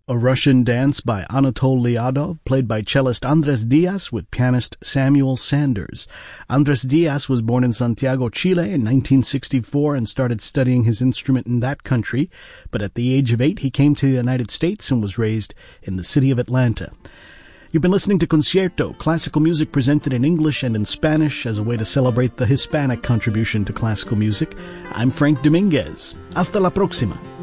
A Russian Dance by Anatol Lyadov, played by cellist Andres Diaz with pianist Samuel Sanders. Andres Diaz was born in Santiago, Chile in 1964 and started studying his instrument in that country, but at the age of 8 he came to the United States and was raised in the city of Atlanta. You've been listening to Concierto, classical music presented in English and in Spanish as a way to celebrate the Hispanic contribution to classical music. I'm Frank Dominguez. Hasta la próxima.